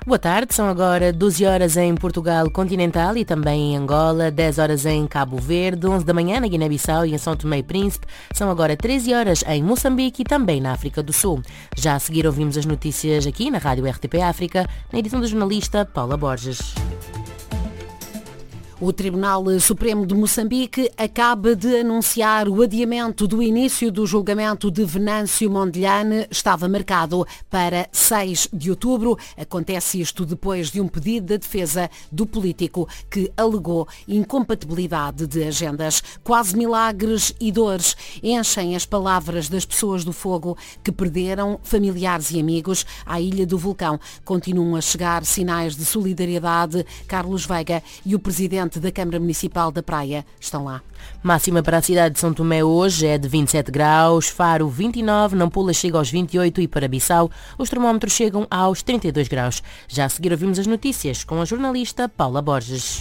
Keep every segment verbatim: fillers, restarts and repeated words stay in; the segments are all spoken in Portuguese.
Boa tarde, são agora doze horas em Portugal continental e também em Angola, dez horas em Cabo Verde, onze da manhã na Guiné-Bissau e em São Tomé e Príncipe, são agora treze horas em Moçambique e também na África do Sul. Já a seguir ouvimos as notícias aqui na Rádio R T P África, na edição da jornalista Paula Borges. O Tribunal Supremo de Moçambique acaba de anunciar o adiamento do início do julgamento de Venâncio Mondlane. Estava marcado para seis de outubro. Acontece isto depois de um pedido da defesa do político que alegou incompatibilidade de agendas. Quase milagres e dores enchem as palavras das pessoas do Fogo que perderam familiares e amigos à Ilha do Vulcão. Continuam a chegar sinais de solidariedade. Carlos Veiga e o presidente da Câmara Municipal da Praia estão lá. Máxima para a cidade de São Tomé hoje é de vinte e sete graus, Faro vinte e nove, Nampula chega aos vinte e oito e para Bissau os termómetros chegam aos trinta e dois graus. Já a seguir ouvimos as notícias com a jornalista Paula Borges.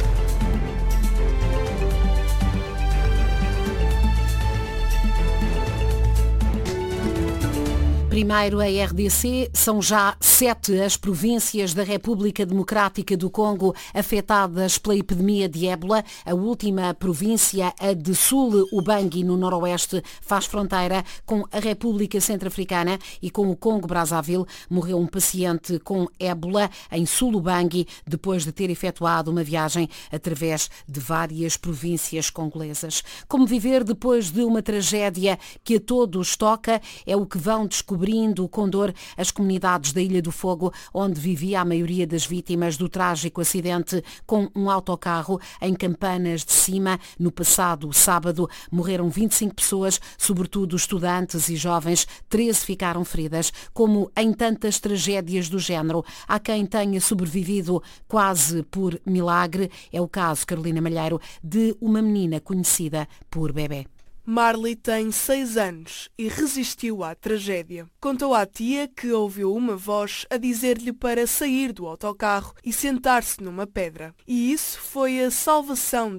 Primeiro a R D C, são já sete as províncias da República Democrática do Congo afetadas pela epidemia de ébola. A última província, a de Sul Ubangi, no noroeste, faz fronteira com a República Centro-Africana e com o Congo-Brazzaville. Morreu um paciente com ébola em Sul Ubangi depois de ter efetuado uma viagem através de várias províncias congolesas. Como viver depois de uma tragédia que a todos toca é o que vão descobrir com dor as comunidades da Ilha do Fogo, onde vivia a maioria das vítimas do trágico acidente com um autocarro em Campanas de Cima. No passado sábado morreram vinte e cinco pessoas, sobretudo estudantes e jovens, treze ficaram feridas. Como em tantas tragédias do género, há quem tenha sobrevivido quase por milagre. É o caso, Carolina Malheiro, de uma menina conhecida por Bebé. Marley tem seis anos e resistiu à tragédia. Contou à tia que ouviu uma voz a dizer-lhe para sair do autocarro e sentar-se numa pedra. E isso foi a salvação